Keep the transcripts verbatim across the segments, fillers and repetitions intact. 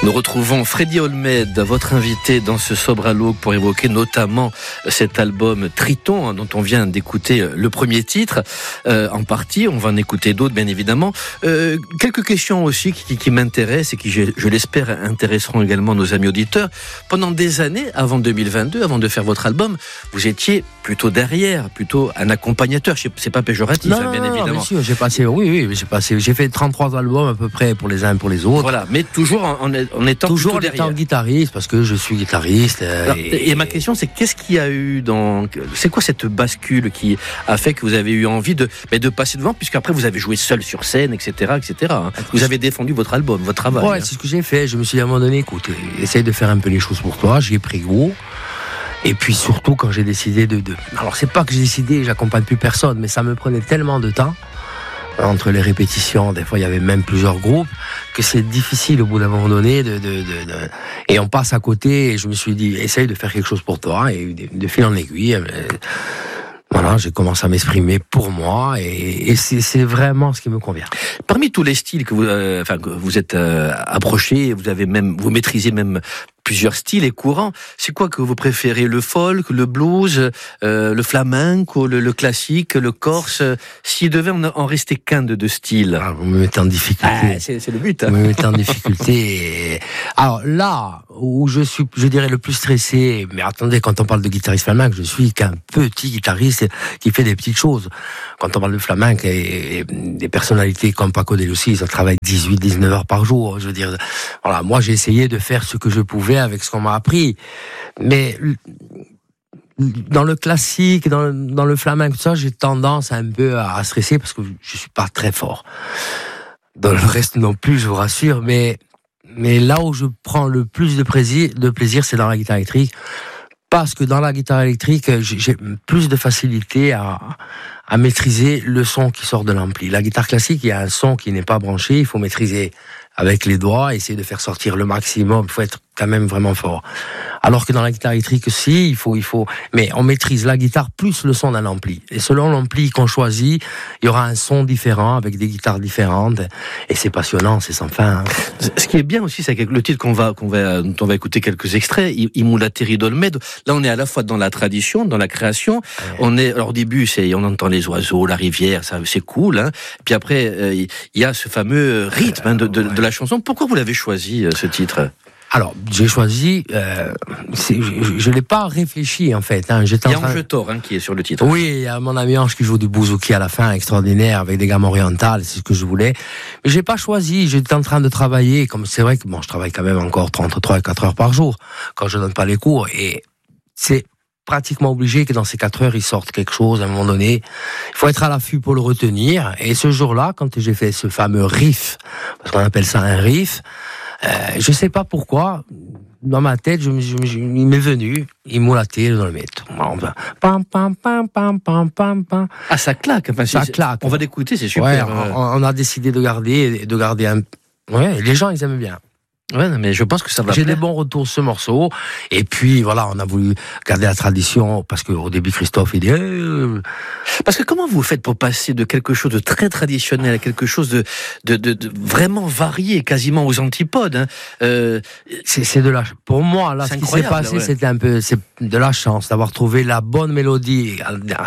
Nous retrouvons Freddy Olmed, votre invité dans ce Sobralogue pour évoquer notamment cet album Triton dont on vient d'écouter le premier titre euh, en partie. On va en écouter d'autres bien évidemment. Euh, quelques questions aussi qui, qui m'intéressent et qui je, je l'espère intéresseront également nos amis auditeurs. Pendant des années, avant deux mille vingt-deux, avant de faire votre album, vous étiez plutôt derrière, plutôt un accompagnateur. C'est pas péjoratif, non, hein, bien non, évidemment. Non, sûr, j'ai passé, oui, oui, j'ai passé, j'ai fait trente-trois albums à peu près pour les uns et pour les autres. Voilà, mais toujours en, en, en étant toujours en derrière. étant guitariste parce que je suis guitariste. Euh, Alors, et, et ma question, c'est qu'est-ce qu'il y a eu dans, c'est quoi cette bascule qui a fait que vous avez eu envie de, mais de passer devant, puisqu'après vous avez joué seul sur scène, et cetera, et cetera. Hein. Vous avez défendu votre album, votre travail. Ouais, hein. c'est ce que j'ai fait. Je me suis dit à un moment donné, écoute, essaye de faire un peu les choses pour toi. J'y ai pris gros. Et puis surtout quand j'ai décidé de, de... alors c'est pas que j'ai décidé, j'accompagne plus personne, mais ça me prenait tellement de temps entre les répétitions, des fois il y avait même plusieurs groupes, que c'est difficile au bout d'un moment donné de, de, de, de... et on passe à côté. Et je me suis dit, essaye de faire quelque chose pour toi. Et de, de fil en aiguille, euh, voilà, j'ai commencé à m'exprimer pour moi, et, et c'est, c'est vraiment ce qui me convient. Parmi tous les styles que vous, euh, enfin, que vous êtes euh, approchés, vous avez même, vous maîtrisez même plusieurs styles et courants. C'est quoi que vous préférez? Le folk, le blues, euh, le flamenco, le, le classique, le corse? S'il devait en, en rester qu'un de deux styles. Ah, vous me mettez en difficulté. Ah, c'est, c'est le but. Hein. Vous me mettez en difficulté. Et... alors là où je suis, je dirais le plus stressé, mais attendez, quand on parle de guitariste flamenco, je suis qu'un petit guitariste qui fait des petites choses. Quand on parle de flamenco et, et des personnalités comme Paco de Lucia, ça travaille dix-huit à dix-neuf heures par jour. Je veux dire, voilà, moi j'ai essayé de faire ce que je pouvais avec ce qu'on m'a appris. Mais dans le classique, dans le, dans le flamenco, tout ça, j'ai tendance un peu à stresser parce que je suis pas très fort. Dans le reste non plus, je vous rassure, mais mais là où je prends le plus de plaisir, de plaisir, c'est dans la guitare électrique. Parce que dans la guitare électrique, j'ai plus de facilité à, à maîtriser le son qui sort de l'ampli. La guitare classique, il y a un son qui n'est pas branché, il faut maîtriser avec les doigts, essayer de faire sortir le maximum, il faut être quand même vraiment fort. Alors que dans la guitare électrique, si, il faut, il faut, mais on maîtrise la guitare plus le son d'un ampli. Et selon l'ampli qu'on choisit, il y aura un son différent avec des guitares différentes. Et c'est passionnant, c'est sans fin. Hein. Ce qui est bien aussi, c'est que le titre qu'on va, qu'on va, dont on va écouter quelques extraits, Imoulateri d'Olmed. Là, on est à la fois dans la tradition, dans la création. Ouais. On est, alors au début, c'est, on entend les oiseaux, la rivière, ça, c'est cool. Hein. Puis après, euh, il y a ce fameux rythme hein, de, de, de la chanson. Pourquoi vous l'avez choisi ce titre? Alors, j'ai choisi, euh, c'est, je ne l'ai pas réfléchi en fait. Hein. J'étais il y a en train... Ange Thor hein, qui est sur le titre. Oui, il y a mon ami Ange qui joue du bouzouki à la fin, extraordinaire, avec des gammes orientales, c'est ce que je voulais. Mais j'ai pas choisi, j'étais en train de travailler, comme c'est vrai que bon, je travaille quand même encore trente-trois à quatre heures par jour, quand je donne pas les cours, et c'est pratiquement obligé que dans ces quatre heures, il sorte quelque chose à un moment donné. Il faut être à l'affût pour le retenir. Et ce jour-là, quand j'ai fait ce fameux riff, parce qu'on appelle ça un riff, Euh, je sais pas pourquoi, dans ma tête, je, je, je, il m'est venu, il m'a laté dans le métro. Pam, pam, pam, pam, pam, pam, pam. Ah, ça claque. Enfin, ça c'est, claque. On va l'écouter, c'est super. Ouais, on, on a décidé de garder, de garder un. Ouais, les gens, ils aiment bien. Ouais, mais je pense que ça va. J'ai plaire. des bons retours sur ce morceau. Et puis, voilà, on a voulu garder la tradition, parce qu'au début, Christophe, il dit, eh... Parce que comment vous faites pour passer de quelque chose de très traditionnel à quelque chose de, de, de, de vraiment varié, quasiment aux antipodes, hein. euh... c'est, c'est de la, pour moi, là, ce qui s'est passé, ouais. C'était un peu, c'est de la chance d'avoir trouvé la bonne mélodie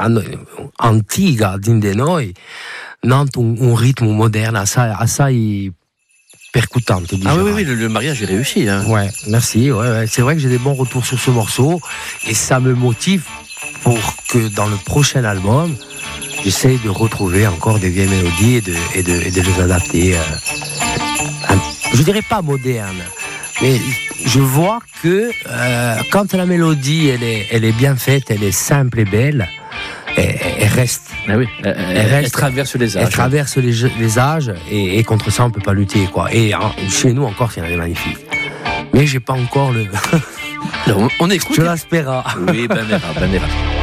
antique d'Indenoi, dans un, un rythme moderne, à ça, à ça, il percutante. Ah oui, oui, le, le mariage est réussi. Hein. Ouais, merci. Ouais, ouais. C'est vrai que j'ai des bons retours sur ce morceau et ça me motive pour que dans le prochain album, j'essaye de retrouver encore des vieilles mélodies et de, et de, et de les adapter. Euh, je dirais pas moderne, mais je vois que euh, quand la mélodie elle est, elle est bien faite, elle est simple et belle, elle, elle reste. Ah oui, elle, elle, reste, elle traverse les âges. Elle traverse les, les âges et, et contre ça on peut pas lutter quoi. Et en, chez nous encore, il y en a des magnifiques. Mais j'ai pas encore le. on, on écoute. Je l'espère. Oui, ben, ben, ben, ben.